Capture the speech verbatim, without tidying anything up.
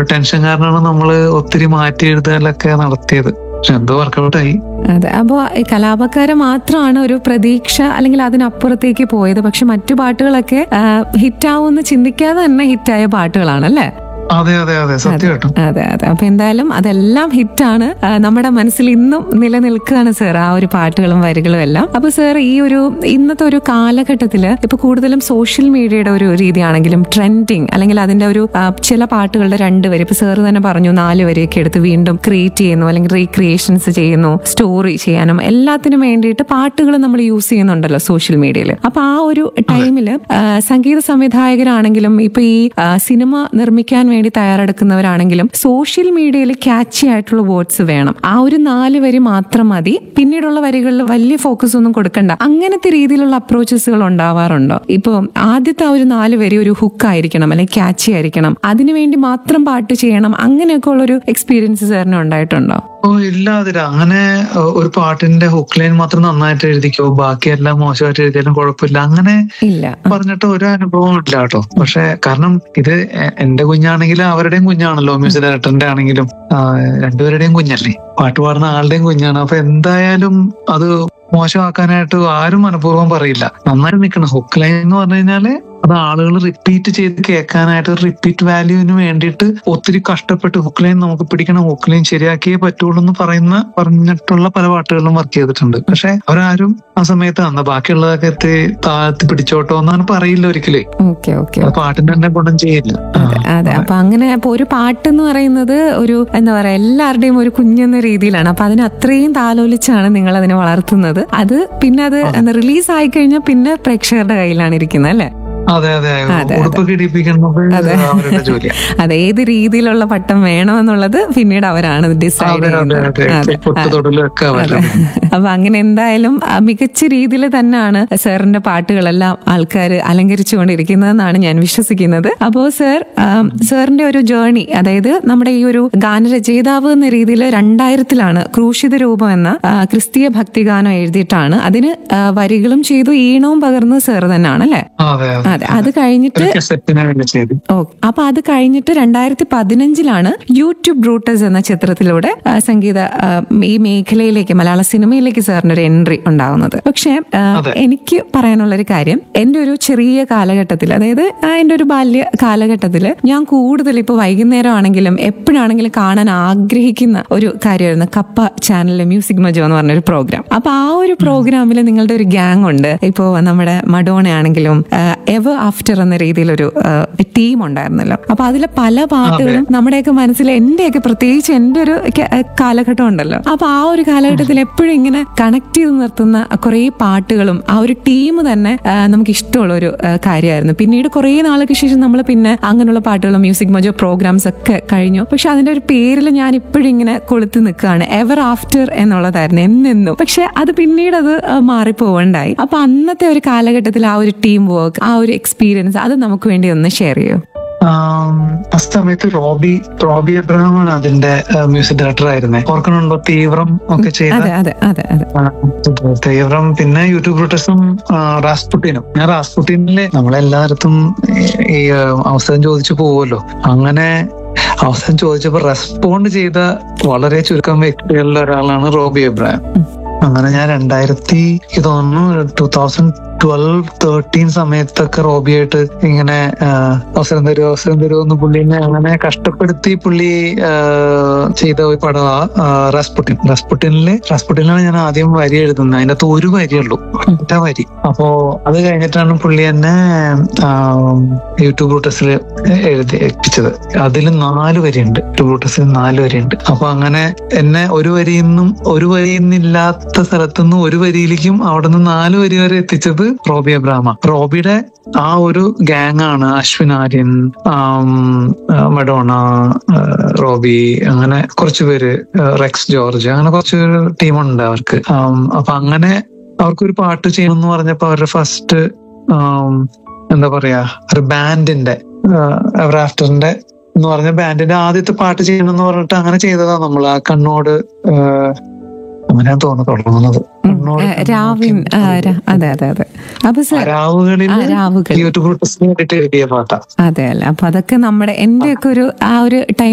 ഒരു ടെൻഷൻ കാരണമാണ് നമ്മള് ഒത്തിരി മാറ്റി എഴുതാനൊക്കെ നടത്തിയത്. പക്ഷെ എന്തോ വർക്കൗട്ടായി. അതെ. അപ്പോ ഈ കലാപക്കാരെ മാത്രമാണ് ഒരു പ്രതീക്ഷ അല്ലെങ്കിൽ അതിനപ്പുറത്തേക്ക് പോയത്. പക്ഷെ മറ്റു പാട്ടുകളൊക്കെ ഹിറ്റാവുമെന്ന് ചിന്തിക്കാതെ തന്നെ ഹിറ്റായ പാട്ടുകളാണ് അല്ലേ? അതെ അതെ അതെ സത്യമായിട്ടും. അതെ അതെ. അപ്പൊ എന്തായാലും അതെല്ലാം ഹിറ്റാണ്, നമ്മുടെ മനസ്സിൽ ഇന്നും നിലനിൽക്കുകയാണ് സാർ ആ ഒരു പാട്ടുകളും വരികളും എല്ലാം. അപ്പൊ സാർ ഈ ഒരു ഇന്നത്തെ ഒരു കാലഘട്ടത്തില് ഇപ്പൊ കൂടുതലും സോഷ്യൽ മീഡിയയുടെ ഒരു രീതിയാണെങ്കിലും ട്രെൻഡിങ് അല്ലെങ്കിൽ അതിന്റെ ഒരു ചില പാട്ടുകളുടെ രണ്ട് വരി, ഇപ്പൊ സാർ തന്നെ പറഞ്ഞു നാല് വരിയൊക്കെ എടുത്ത് വീണ്ടും ക്രിയേറ്റ് ചെയ്യുന്നു അല്ലെങ്കിൽ റീക്രിയേഷൻസ് ചെയ്യുന്നു, സ്റ്റോറി ചെയ്യാനും എല്ലാത്തിനും വേണ്ടിയിട്ട് പാട്ടുകൾ നമ്മൾ യൂസ് ചെയ്യുന്നുണ്ടല്ലോ സോഷ്യൽ മീഡിയയിൽ. അപ്പൊ ആ ഒരു ടൈമില് സംഗീത സംവിധായകരാണെങ്കിലും ഇപ്പൊ ഈ സിനിമ നിർമ്മിക്കാൻ വേണ്ടി തയ്യാറെടുക്കുന്നവരാണെങ്കിലും സോഷ്യൽ മീഡിയയിൽ ക്യാച്ചി ആയിട്ടുള്ള വേർഡ്സ് വേണം. ആ ഒരു നാല് വരി മാത്രം മതി, പിന്നീടുള്ള വരികളിൽ വലിയ ഫോക്കസ് ഒന്നും കൊടുക്കണ്ട. അങ്ങനത്തെ രീതിയിലുള്ള അപ്രോച്ചസുകൾ ഉണ്ടാവാറുണ്ടോ? ഇപ്പൊ ആദ്യത്തെ ആ ഒരു നാല് വരി ഒരു ഹുക്ക് ആയിരിക്കണം അല്ലെങ്കിൽ ക്യാച്ചി ആയിരിക്കണം, അതിനുവേണ്ടി മാത്രം പാട്ട് ചെയ്യണം, അങ്ങനെയൊക്കെ ഉള്ളൊരു എക്സ്പീരിയൻസ് സാറിന് ഉണ്ടായിട്ടുണ്ടോ? ഓ ഇല്ല, അതില്ല. അങ്ങനെ ഒരു പാട്ടിന്റെ ഹുക്ക് ലൈൻ മാത്രം നന്നായിട്ട് എഴുതിക്കോ ബാക്കിയെല്ലാം മോശമായിട്ട് എഴുതിയാലും കുഴപ്പമില്ല അങ്ങനെ ഇല്ല പറഞ്ഞിട്ട് ഒരു അനുഭവം ഇല്ല കേട്ടോ. പക്ഷെ കാരണം ഇത് എന്റെ കുഞ്ഞാണെങ്കിലും അവരുടെയും കുഞ്ഞാണല്ലോ, മ്യൂസിക് ഡയറക്ടറിന്റെ ആണെങ്കിലും രണ്ടുപേരുടെയും കുഞ്ഞല്ലേ, പാട്ട് പാടുന്ന ആളുടെയും കുഞ്ഞാണ്. അപ്പൊ എന്തായാലും അത് മോശമാക്കാനായിട്ട് ആരും മനഃപൂർവ്വം പറയില്ല. നന്നായി നിൽക്കണം. ഹുക്ക് ലൈൻ എന്ന് പറഞ്ഞു കഴിഞ്ഞാല് അത് ആളുകൾ റിപ്പീറ്റ് ചെയ്ത് കേൾക്കാനായിട്ട് റിപ്പീറ്റ് വാല്യൂവിന് വേണ്ടിയിട്ട് ഒത്തിരി കഷ്ടപ്പെട്ട് ഹുക്ക് ലൈൻ നമുക്ക് പിടിക്കണം, ഹുക്ക് ലൈൻ ശരിയാക്കിയേ പറ്റുള്ളൂ എന്ന് പറയുന്ന പറഞ്ഞിട്ടുള്ള പല പാട്ടുകളിലും വർക്ക് ചെയ്തിട്ടുണ്ട്. പക്ഷെ അവരാരും ആ സമയത്ത് അന്ന് ബാക്കിയുള്ളതൊക്കെ എത്തി താഴ്ത്തി പിടിച്ചോട്ടോ എന്നാണ് പറയില്ല ഒരിക്കലേ. പാട്ടിന്റെ തന്നെ ഗുണം ചെയ്യില്ല. അതെ. അപ്പൊ അങ്ങനെ അപ്പൊ ഒരു പാട്ട് എന്ന് പറയുന്നത് ഒരു എന്താ പറയാ എല്ലാവരുടെയും ഒരു കുഞ്ഞെന്ന രീതിയിലാണ്. അപ്പൊ അതിന് അത്രയും താലോലിച്ചാണ് നിങ്ങൾ അതിനെ വളർത്തുന്നത്. അത് പിന്നെ അത് റിലീസ് ആയി കഴിഞ്ഞാൽ പിന്നെ പ്രേക്ഷകരുടെ കയ്യിലാണ് ഇരിക്കുന്നത് അല്ലെ? അതെ അതെ അതെ. ഏത് രീതിയിലുള്ള പട്ടം വേണമെന്നുള്ളത് പിന്നീട് അവരാണ് ഡിസൈഡ് ചെയ്യുന്നത്. അപ്പൊ അങ്ങനെ എന്തായാലും മികച്ച രീതിയിൽ തന്നെയാണ് സാറിന്റെ പാട്ടുകളെല്ലാം ആൾക്കാർ അലങ്കരിച്ചുകൊണ്ടിരിക്കുന്നതെന്നാണ് ഞാൻ വിശ്വസിക്കുന്നത്. അപ്പോ സർ സാറിന്റെ ഒരു ജേർണി, അതായത് നമ്മുടെ ഈ ഒരു ഗാനരചയിതാവ് എന്ന രീതിയിൽ രണ്ടായിരത്തിലാണ് ക്രൂശിത രൂപം എന്ന ക്രിസ്തീയ ഭക്തിഗാനം എഴുതിയിട്ടാണ് അതിന് വരികളും ചെയ്തു ഈണവും പകർന്നത് സാർ തന്നെയാണ് അല്ലെ? അതെ. അത് കഴിഞ്ഞിട്ട് ഓക്കെ. അപ്പൊ അത് കഴിഞ്ഞിട്ട് രണ്ടായിരത്തി പതിനഞ്ചിലാണ് യൂട്യൂബ് ബ്രൂട്ടസ് എന്ന ചിത്രത്തിലൂടെ സംഗീത ഈ മേഖലയിലേക്ക് മലയാള സിനിമയിലേക്ക് സാറിന് ഒരു എൻട്രി ഉണ്ടാവുന്നത്. പക്ഷെ എനിക്ക് പറയാനുള്ള ഒരു കാര്യം, എന്റെ ഒരു ചെറിയ കാലഘട്ടത്തിൽ, അതായത് എന്റെ ഒരു ബാല്യ കാലഘട്ടത്തിൽ ഞാൻ കൂടുതൽ ഇപ്പൊ വൈകുന്നേരം ആണെങ്കിലും എപ്പോഴാണെങ്കിലും കാണാൻ ആഗ്രഹിക്കുന്ന ഒരു കാര്യമായിരുന്നു കപ്പ ചാനലിലെ മ്യൂസിക് മജോ എന്ന് പറഞ്ഞൊരു പ്രോഗ്രാം. അപ്പൊ ആ ഒരു പ്രോഗ്രാമിൽ നിങ്ങളുടെ ഒരു ഗ്യാങ് ഉണ്ട്. ഇപ്പോ നമ്മുടെ മഡോണ ആണെങ്കിലും എവർ ആഫ്റ്റർ എന്ന രീതിയിലൊരു ടീം ഉണ്ടായിരുന്നല്ലോ. അപ്പൊ അതിലെ പല പാട്ടുകളും നമ്മുടെയൊക്കെ മനസ്സിൽ, എന്റെയൊക്കെ പ്രത്യേകിച്ച് എന്റെ ഒരു കാലഘട്ടം ഉണ്ടല്ലോ, അപ്പൊ ആ ഒരു കാലഘട്ടത്തിൽ എപ്പോഴും ഇങ്ങനെ കണക്ട് ചെയ്ത് നിർത്തുന്ന കുറെ പാട്ടുകളും ആ ഒരു ടീം തന്നെ നമുക്ക് ഇഷ്ടമുള്ള ഒരു കാര്യമായിരുന്നു. പിന്നീട് കുറെ നാൾക്ക് ശേഷം നമ്മൾ പിന്നെ അങ്ങനെയുള്ള പാട്ടുകളും മ്യൂസിക് മജോ പ്രോഗ്രാംസ് ഒക്കെ കഴിഞ്ഞു. പക്ഷെ അതിന്റെ ഒരു പേരിൽ ഞാൻ ഇപ്പോഴും ഇങ്ങനെ കൊളുത്തി നിൽക്കുകയാണ്. എവർ ആഫ്റ്റർ എന്നുള്ളതായിരുന്നു എന്നെന്നും. പക്ഷെ അത് പിന്നീട് അത് മാറിപ്പോവണ്ടായി. അപ്പൊ അന്നത്തെ ഒരു കാലഘട്ടത്തിൽ ആ ഒരു ടീം വർക്ക്, ആ ഒരു എക്സ്പീരിയൻസ്, അത് നമുക്ക് വേണ്ടി ഒന്ന് ഷെയർ ചെയ്യൂ. ആ സമയത്ത് റോബി റോബി എബ്രഹാമാണ് അതിന്റെ മ്യൂസിക് ഡയറക്ടർ ആയിരുന്നേ. ഓർക്കണുണ്ടോ? തീവ്രം ഒക്കെ ചെയ്ത തീവ്രം, പിന്നെ യൂട്യൂബ് ബ്രൂട്ടസും റാസ്പുട്ടിനും. ഞാൻ റാസ്പുട്ടിനില് നമ്മളെല്ലായിടത്തും ഈ അവസരം ചോദിച്ചു പോവുമല്ലോ. അങ്ങനെ അവസരം ചോദിച്ചപ്പോ റെസ്പോണ്ട് ചെയ്ത വളരെ ചുരുക്കം വ്യക്തികളിൽ ഒരാളാണ് റോബി എബ്രഹാം. അങ്ങനെ ഞാൻ രണ്ടായിരത്തി തോന്നുന്നു ടൂ തൗസൻഡ് ട്വൽവ് തേർട്ടീൻ സമയത്തൊക്കെ റോബിയായിട്ട് ഇങ്ങനെ അവസരം തരുമോ അവസരം തരുമോ എന്ന് പുള്ളിനെ അങ്ങനെ കഷ്ടപ്പെടുത്തി പുള്ളി ചെയ്ത ഒരു പടമാ റസ്പുട്ടിൻ. റസ്പുട്ടിനില് റസ്പുട്ടിനിലാണ് ഞാൻ ആദ്യം വരി എഴുതുന്നത്. അതിനകത്ത് ഒരു വരിയുള്ളൂ, ഒറ്റ വരി. അപ്പോ അത് കഴിഞ്ഞിട്ടാണ് പുള്ളി എന്നെ യൂട്യൂബ് ബ്രൂട്ടസിൽ എഴുതി എത്തിച്ചത്. അതിൽ നാല് വരിയുണ്ട്, യൂട്യൂബ് ബ്രൂട്ടസിൽ നാല് വരിയുണ്ട്. അപ്പൊ അങ്ങനെ എന്നെ ഒരു വരിയിൽ നിന്നും ഒരു വരിയിൽ നിന്നില്ലാത്ത സ്ഥലത്തുനിന്ന് ഒരു വരിയിലേക്കും അവിടെ നിന്ന് നാല് വരി വരെ എത്തിച്ചത് റോബി എബ്രഹാമ. റോബിയുടെ ആ ഒരു ഗാങ് ആണ് അശ്വിൻ ആര്യൻ, മഡോണ, റോബി, അങ്ങനെ കുറച്ചു പേര്, റെക്സ് ജോർജ്, അങ്ങനെ കുറച്ച് ടീമുണ്ട് അവർക്ക്. അപ്പൊ അങ്ങനെ അവർക്കൊരു പാട്ട് ചെയ്യണം എന്ന് പറഞ്ഞപ്പോ അവരുടെ ഫസ്റ്റ് എന്താ പറയാ ഒരു ബാൻഡിന്റെ എവർ ആഫ്റ്ററിന്റെ എന്ന് പറഞ്ഞ ബാൻഡിന്റെ ആദ്യത്തെ പാട്ട് ചെയ്യണം എന്ന് പറഞ്ഞിട്ട് അങ്ങനെ ചെയ്തതാ നമ്മൾ. ആ കണ്ണോട് അങ്ങനെ തോന്നുന്നു തുടങ്ങുന്നത്. അതെ അല്ല. അപ്പൊ അതൊക്കെ നമ്മുടെ എന്റെ ഒക്കെ ഒരു ആ ഒരു ടൈം